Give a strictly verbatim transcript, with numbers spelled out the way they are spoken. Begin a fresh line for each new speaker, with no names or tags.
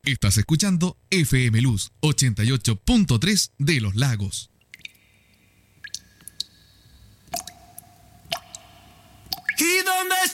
Estás escuchando F M Luz ochenta y ocho punto tres de Los Lagos.